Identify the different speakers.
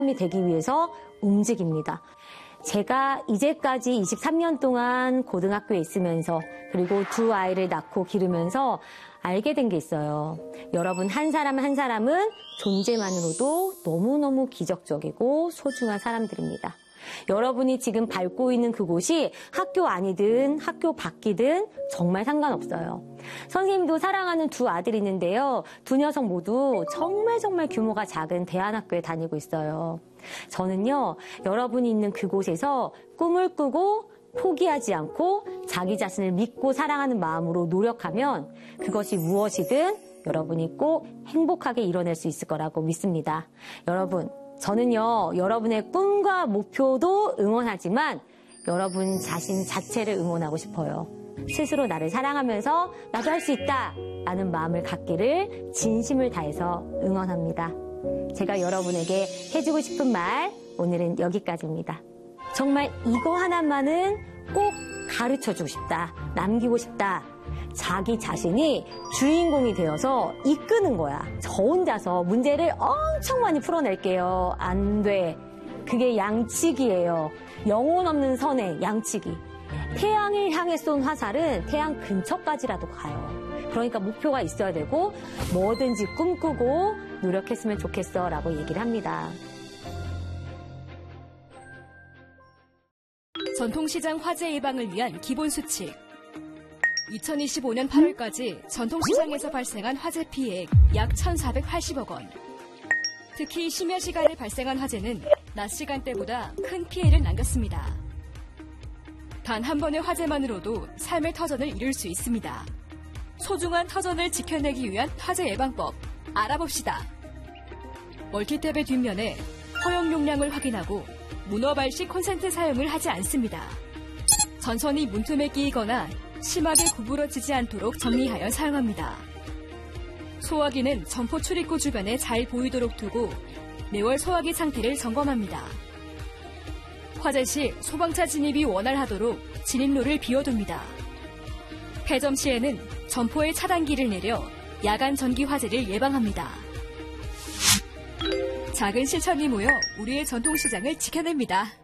Speaker 1: 이 되기 위해서 움직입니다. 제가 이제까지 23년 동안 고등학교에 있으면서 그리고 두 아이를 낳고 기르면서 알게 된 게 있어요. 여러분 한 사람 한 사람은 존재만으로도 너무너무 기적적이고 소중한 사람들입니다. 여러분이 지금 밟고 있는 그곳이 학교 안이든 학교 밖이든 정말 상관없어요. 선생님도 사랑하는 두 아들이 있는데요. 두 녀석 모두 정말 규모가 작은 대안학교에 다니고 있어요. 저는요, 여러분이 있는 그곳에서 꿈을 꾸고 포기하지 않고 자기 자신을 믿고 사랑하는 마음으로 노력하면 그것이 무엇이든 여러분이 꼭 행복하게 이뤄낼 수 있을 거라고 믿습니다. 여러분, 저는요, 여러분의 꿈과 목표도 응원하지만 여러분 자신 자체를 응원하고 싶어요. 스스로 나를 사랑하면서 나도 할 수 있다 라는 마음을 갖기를 진심을 다해서 응원합니다. 제가 여러분에게 해주고 싶은 말 오늘은 여기까지입니다. 정말 이거 하나만은 꼭 가르쳐주고 싶다, 남기고 싶다. 자기 자신이 주인공이 되어서 이끄는 거야. 저 혼자서 문제를 엄청 많이 풀어낼게요. 안 돼. 그게 양치기예요. 영혼 없는 선의 양치기. 태양을 향해 쏜 화살은 태양 근처까지라도 가요. 그러니까 목표가 있어야 되고 뭐든지 꿈꾸고 노력했으면 좋겠어 라고 얘기를 합니다.
Speaker 2: 전통시장 화재 예방을 위한 기본 수칙. 2025년 8월까지 전통시장에서 발생한 화재 피해액 약 1,480억 원. 특히 심야 시간에 발생한 화재는 낮 시간대보다 큰 피해를 남겼습니다. 단 한 번의 화재만으로도 삶의 터전을 이룰 수 있습니다. 소중한 터전을 지켜내기 위한 화재 예방법 알아봅시다. 멀티탭의 뒷면에 허용 용량을 확인하고 문어 발식 콘센트 사용을 하지 않습니다. 전선이 문틈에 끼이거나 심하게 구부러지지 않도록 정리하여 사용합니다. 소화기는 점포 출입구 주변에 잘 보이도록 두고 매월 소화기 상태를 점검합니다. 화재 시 소방차 진입이 원활하도록 진입로를 비워둡니다. 폐점 시에는 점포에 차단기를 내려 야간 전기 화재를 예방합니다. 작은 실천이 모여 우리의 전통시장을 지켜냅니다.